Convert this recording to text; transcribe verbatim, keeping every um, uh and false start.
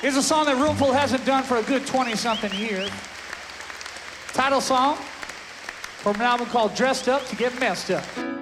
Here's a song that Roomful hasn't done for a good twenty-something years. Title song from an album called Dressed Up to Get Messed Up.